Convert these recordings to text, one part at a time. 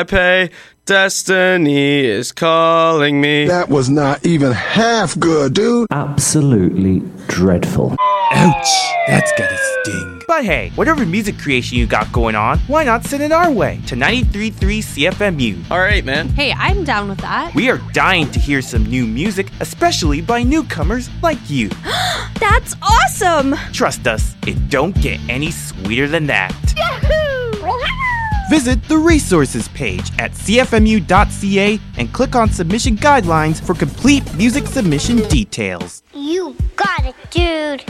pay. Destiny is calling me. That was not even half good, dude. Absolutely dreadful. Ouch, that's gotta sting. But hey, whatever music creation you got going on, why not send it our way to 93.3 CFMU? All right, man. Hey, I'm down with that. We are dying to hear some new music, especially by newcomers like you. That's awesome! Trust us, it don't get any sweeter than that. Yahoo! Visit the resources page at cfmu.ca and click on submission guidelines for complete music submission details. You got it, dude.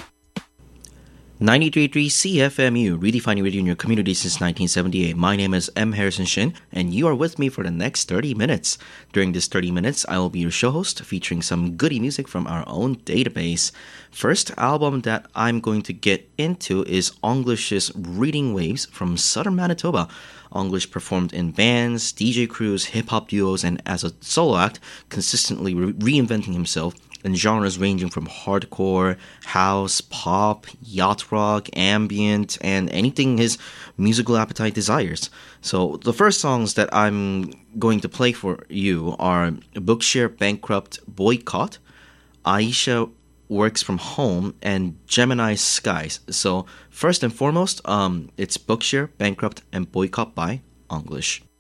93.3 CFMU, redefining radio in your community since 1978. My name is M. Harrison Shin, and you are with me for the next 30 minutes. During this 30 minutes, I will be your show host, featuring some goody music from our own database. First album that I'm going to get into is English's Reading Waves from Southern Manitoba. English performed in bands, DJ crews, hip-hop duos, and as a solo act, consistently reinventing himself in genres ranging from hardcore, house, pop, yacht rock, ambient, and anything his musical appetite desires. So the first songs that I'm going to play for you are Bookshare Bankrupt Boycott, Aisha Works From Home, and Gemini Skies. So first and foremost, it's Bookshare Bankrupt and Boycott by English.